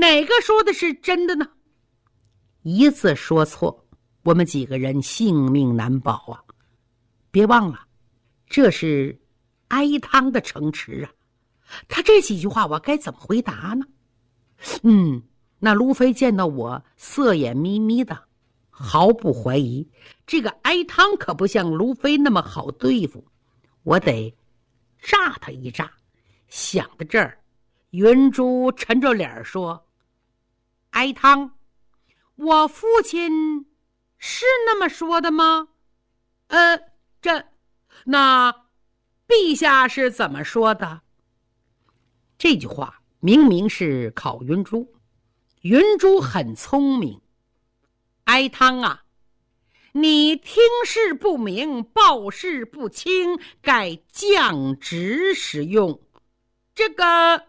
哪个说的是真的呢？一字说错，我们几个人性命难保啊！别忘了，这是哀汤的城池啊，他这几句话我该怎么回答呢？那卢妃见到我色眼眯眯的，毫不怀疑这个哀汤可不像卢妃那么好对付，我得炸他一炸。想到这儿，云珠沉着脸说：哀汤，我父亲是那么说的吗？那陛下是怎么说的？这句话明明是考云珠，云珠很聪明。哀汤啊，你听事不明，报事不清，该降职使用。这个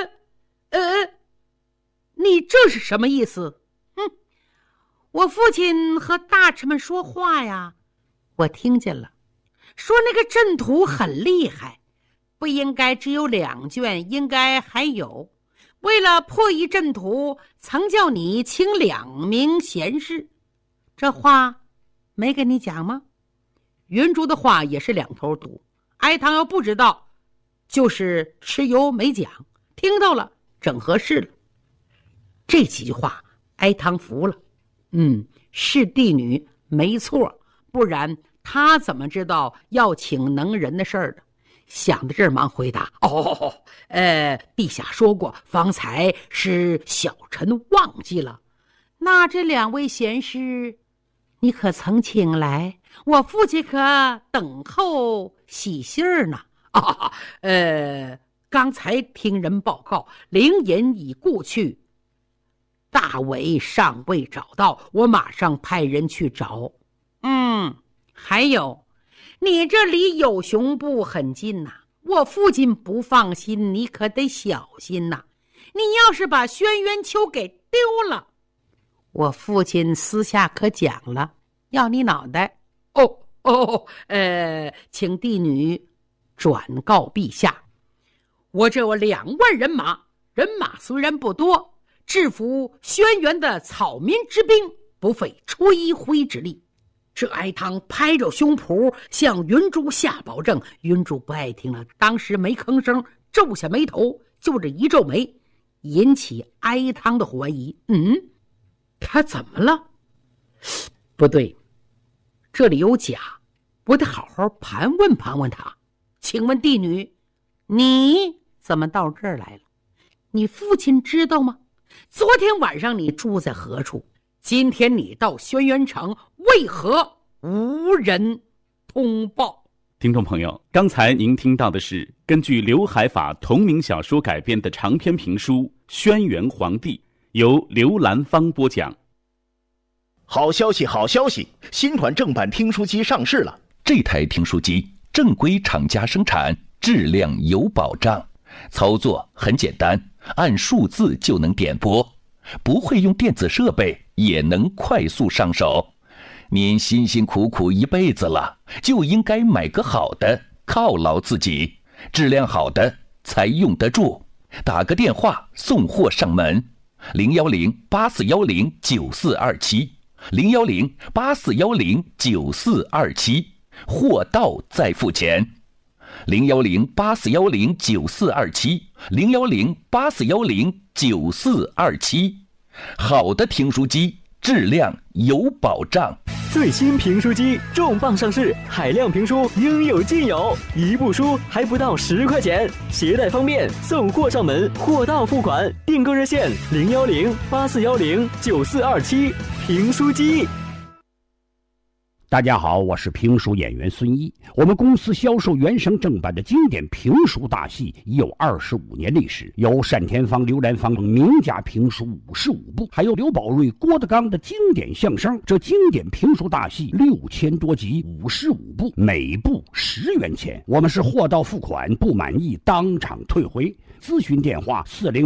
你这是什么意思？我父亲和大臣们说话呀，我听见了，说那个阵图很厉害，不应该只有2卷，应该还有。为了破译阵图，曾叫你请2名贤士，这话没跟你讲吗？云珠的话也是2头堵，哀汤要不知道，就是吃油没讲，听到了整合适了。这几句话哀汤服了，是帝女没错，不然他怎么知道要请能人的事儿的？想到这儿忙回答：陛下说过，方才是小臣忘记了。那这2位贤士你可曾请来？我父亲可等候喜信儿呢。刚才听人报告，灵隐已故去，大伟尚未找到，我马上派人去找。还有，你这离有熊部很近呐，我父亲不放心，你可得小心呐。你要是把轩辕丘给丢了，我父亲私下可讲了，要你脑袋。请帝女转告陛下，我这有2万人马，人马虽然不多，制服轩辕的草民之兵，不费吹灰之力。这哀汤拍着胸脯向云珠下保证，云珠不爱听了，当时没吭声，皱下眉头，就这一皱眉，引起哀汤的怀疑。他怎么了？不对，这里有假，我得好好盘问盘问他。请问帝女，你怎么到这儿来了？你父亲知道吗？昨天晚上你住在何处？今天你到轩辕城，为何无人通报？ 听众朋友，刚才您听到的是根据刘海法同名小说改编的长篇评书《轩辕皇帝》，由刘兰芳播讲。 好消息，好消息！新款正版听书机上市了。 这台听书机正规厂家生产，质量有保障，操作很简单，按数字就能点播，不会用电子设备也能快速上手。您辛辛苦苦一辈子了，就应该买个好的犒劳自己，质量好的才用得住。打个电话送货上门，010-8410-9427，010-8410-9427，货到再付钱。010-8410-9427，010-8410-9427，好的听书机，质量有保障。 最新评书机重磅上市，海量评书应有尽有，一部书还不到10块钱，携带方便，送货上门，货到付款。订购热线010-8410-9427，评书机。 大家好，我是评书演员孙一。我们公司销售原声正版的经典评书大戏已有25年历史，有单田芳、刘兰芳名家评书55部，还有刘宝瑞、郭德纲的经典相声。这经典评书大戏6000多集，55部，每部10元钱。我们是货到付款，不满意当场退回。咨询电话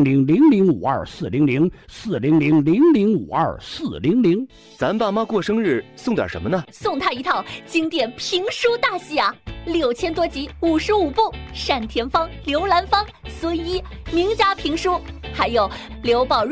400-0052-400，400-0052-400。 咱爸妈过生日送点什么呢？ 送他一套经典评书大戏啊，6000多集，55部，单田芳、刘兰芳、孙一名家评书，还有刘宝瑞。